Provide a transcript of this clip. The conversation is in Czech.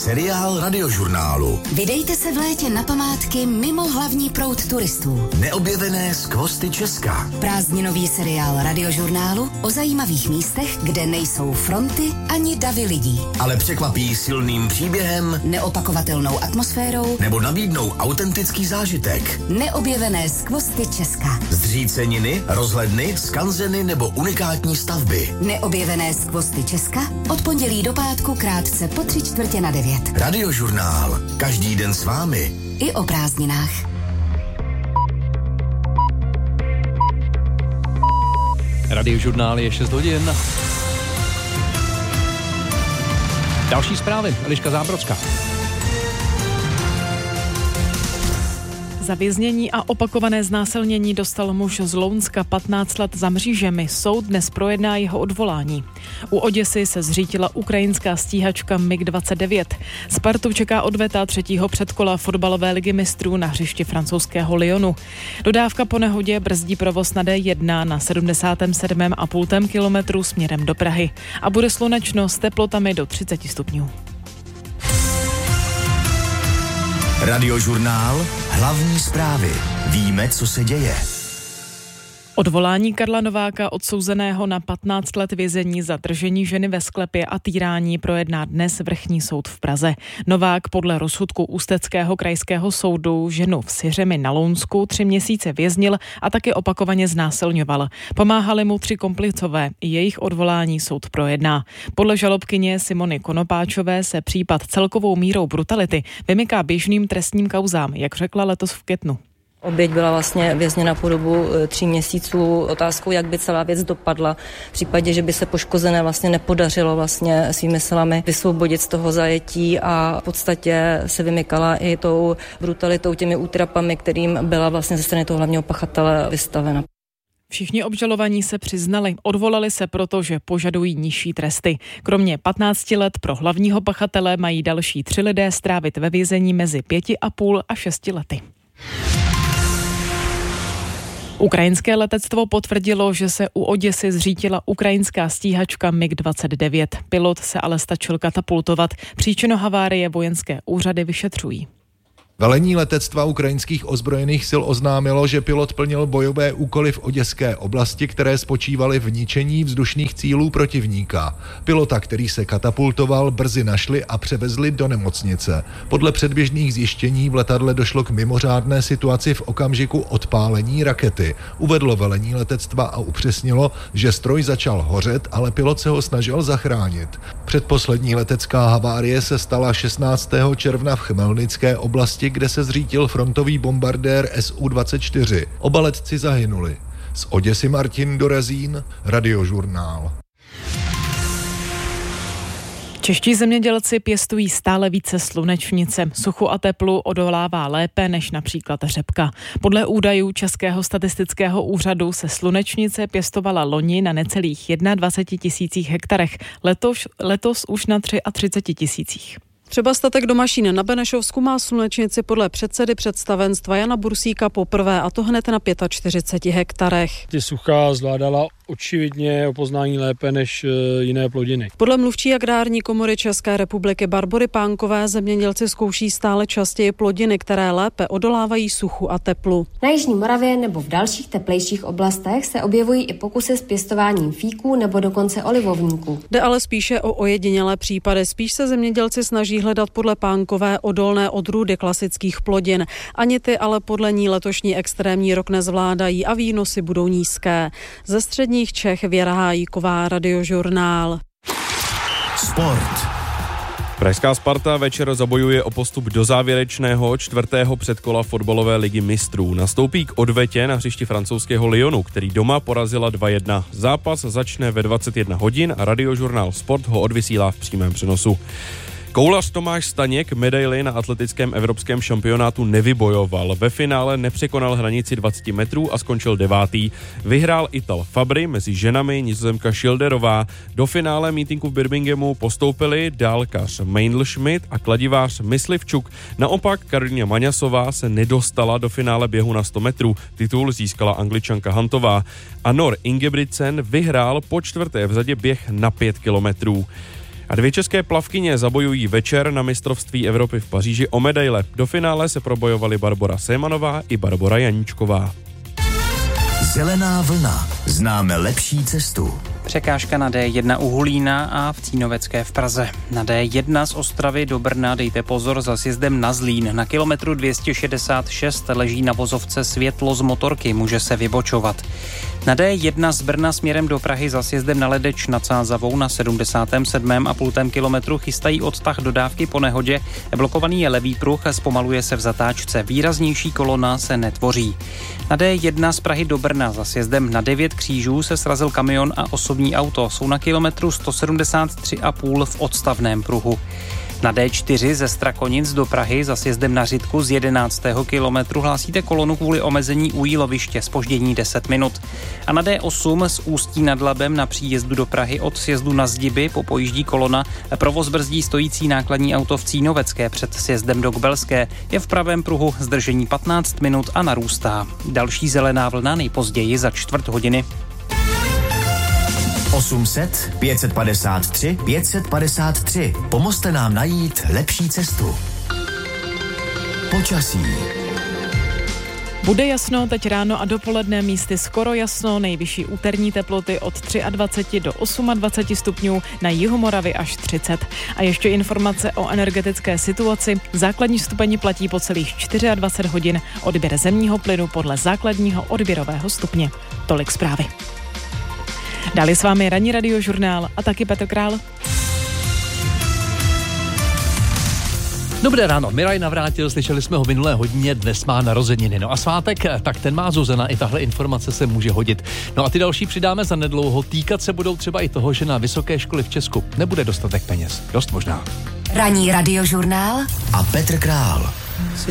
Seriál Radiožurnálu. Vydejte se v létě na památky mimo hlavní proud turistů. Neobjevené skvosty Česka. Prázdninový seriál Radiožurnálu o zajímavých místech, kde nejsou fronty ani davy lidí. Ale překvapí silným příběhem, neopakovatelnou atmosférou nebo nabídnou autentický zážitek. Neobjevené skvosty Česka. Zříceniny, rozhledny, skanzeny nebo unikátní stavby. Neobjevené skvosty Česka od pondělí do pátku krátce po 8:45. Radiožurnál. Každý den s vámi. I o prázdninách. Radiožurnál je 6 hodin. Další zprávy. Eliška Zábrodská. Za věznění a opakované znásilnění dostal muž z Lounska 15 let za mřížemi. Soud dnes projedná jeho odvolání. U Oděsy se zřítila ukrajinská stíhačka MiG-29. Spartu čeká odveta 3. předkola fotbalové ligy mistrů na hřišti francouzského Lyonu. Dodávka po nehodě brzdí provoz na D1 na 77,5 kilometru směrem do Prahy. A bude slunečno s teplotami do 30 stupňů. Radiožurnál. Hlavní zprávy. Víme, co se děje. Odvolání Karla Nováka, odsouzeného na 15 let vězení za držení ženy ve sklepě a týrání, projedná dnes vrchní soud v Praze. Novák podle rozsudku Ústeckého krajského soudu ženu v Syřemi na Lounsku 3 měsíce věznil a taky opakovaně znásilňoval. Pomáhali mu 3 komplicové. Jejich odvolání soud projedná. Podle žalobkyně Simony Konopáčové se případ celkovou mírou brutality vymyká běžným trestním kauzám, jak řekla letos v květnu. Oběť byla vlastně vězněna po dobu 3 měsíců. Otázkou, jak by celá věc dopadla v případě, že by se poškozené vlastně nepodařilo vlastně svými silami vysvobodit z toho zajetí a v podstatě se vymykala i tou brutalitou, těmi útrapami, kterým byla vlastně ze strany toho hlavního pachatele vystavena. Všichni obžalovaní se přiznali, odvolali se proto, že požadují nižší tresty. Kromě 15 let pro hlavního pachatele mají další 3 lidé strávit ve vězení mezi 5,5 a 6 lety. Ukrajinské letectvo potvrdilo, že se u Oděsy zřítila ukrajinská stíhačka MiG-29. Pilot se ale stačil katapultovat. Příčinu havárie vojenské úřady vyšetřují. Velení letectva ukrajinských ozbrojených sil oznámilo, že pilot plnil bojové úkoly v oděské oblasti, které spočívaly v ničení vzdušných cílů protivníka. Pilota, který se katapultoval, brzy našli a převezli do nemocnice. Podle předběžných zjištění v letadle došlo k mimořádné situaci v okamžiku odpálení rakety. Uvedlo velení letectva a upřesnilo, že stroj začal hořet, ale pilot se ho snažil zachránit. Předposlední letecká havárie se stala 16. června v Chmelnické oblasti, kde se zřítil frontový bombardér Su-24. Oba letci zahynuli. Z Oděsy Martin Dorazín, Radiožurnál. Čeští zemědělci pěstují stále více slunečnice. Suchu a teplu odolává lépe než například řepka. Podle údajů Českého statistického úřadu se slunečnice pěstovala loni na necelých 21 000 hektarech, letos už na 33 000. Třeba statek Domašín na Benešovsku má slunečnici podle předsedy představenstva Jana Bursíka poprvé, a to hned na 45 hektarech. Ty sucha zvládala očividně o poznání lépe než jiné plodiny. Podle mluvčí agrární komory České republiky Barbory Pánkové zemědělci zkouší stále častěji plodiny, které lépe odolávají suchu a teplu. Na jižní Moravě nebo v dalších teplejších oblastech se objevují i pokusy s pěstováním fíků nebo dokonce olivovníků. Jde ale spíše o ojedinělé případy. Spíš se zemědělci snaží hledat podle Pánkové odolné odrůdy klasických plodin. Ani ty ale podle ní letošní extrémní rok nezvládají a výnosy budou nízké. Ze středních Čech Věra Hájíková, Radiožurnál. Sport. Pražská Sparta večer zabojuje o postup do závěrečného 4. předkola fotbalové ligy mistrů. Nastoupí k odvetě na hřišti francouzského Lyonu, který doma porazila 2-1. Zápas začne ve 21 hodin a Radiožurnál Sport ho odvysílá v přímém přenosu. Koulař Tomáš Staněk medaili na atletickém evropském šampionátu nevybojoval. Ve finále nepřekonal hranici 20 metrů a skončil 9. Vyhrál Ital Fabry, mezi ženami Nizozemka Schilderová. Do finále mítinku v Birminghamu postoupili dálkař Meindl-Schmidt a kladivář Myslivčuk. Naopak Karolína Maňasová se nedostala do finále běhu na 100 metrů. Titul získala Angličanka Huntová. A Nor Ingebrigtsen vyhrál po 4. v řadě běh na 5 kilometrů. A 2 české plavkyně zabojují večer na mistrovství Evropy v Paříži o medaile. Do finále se probojovali Barbora Sémanová i Barbora Janíčková. Zelená vlna. Známe lepší cestu. Překážka na D1 u Hulína a v Cínovecké v Praze. Na D1 z Ostravy do Brna dejte pozor za sjezdem na Zlín. Na kilometru 266 leží na vozovce světlo z motorky, může se vybočovat. Na D1 z Brna směrem do Prahy za sjezdem na Ledeč nad Sázavou na 77,5 kilometru chystají odtah dodávky po nehodě. Blokovaný je levý pruh, zpomaluje se v zatáčce. Výraznější kolona se netvoří. Na D1 z Prahy do Brna za sjezdem na 9 křížů se srazil kamion a osobní auto. Jsou na kilometru 173,5 v odstavném pruhu. Na D4 ze Strakonic do Prahy za sjezdem na Řitku z 11. kilometru hlásíte kolonu kvůli omezení u jíloviště, zpoždění 10 minut. A na D8 z Ústí nad Labem na příjezdu do Prahy od sjezdu na Zdiby popojíždí kolona. Provoz brzdí stojící nákladní auto v Cínovecké před sjezdem do Kbelské. Je v pravém pruhu, zdržení 15 minut a narůstá. Další zelená vlna nejpozději za 4 hodiny. 800 553 553. Pomozte nám najít lepší cestu. Počasí. Bude jasno teď ráno a dopoledne, místy skoro jasno, nejvyšší úterní teploty od 23 do 28 stupňů, na jihu Moravy až 30. A ještě informace o energetické situaci. Základní stupeň platí po celých 24 hodin, odběr zemního plynu podle základního odběrového stupně. Tolik zprávy. Dále s vámi ranní radiožurnál a taky Petr Král. Dobré ráno, Miraj Navrátil, slyšeli jsme ho minulé hodině, dnes má narozeniny. No a svátek, tak ten má Zuzana, i tahle informace se může hodit. No a ty další přidáme za nedlouho, týkat se budou třeba i toho, že na vysoké školy v Česku nebude dostatek peněz. Dost možná. Ranní radiožurnál a Petr Král.